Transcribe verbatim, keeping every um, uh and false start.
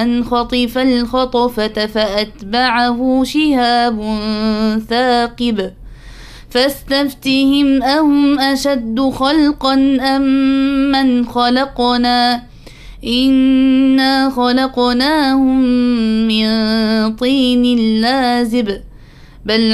من خطف الخطفة فأتبعه شهاب ثاقب فاستفتهم أهم أشد خلقا أم من خلقنا إنا خلقناهم من طين لازب بل